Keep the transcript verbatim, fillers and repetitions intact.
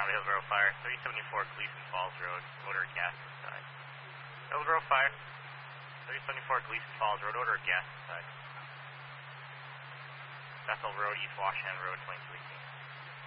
Lava Hills Road Fire, thirty seventy-four Gleason Falls Road, order of gas inside. Hills Road Fire, thirty seventy-four Gleason Falls Road, order of gas inside. Bethel Road, East Washington Road, twenty-two eighteen.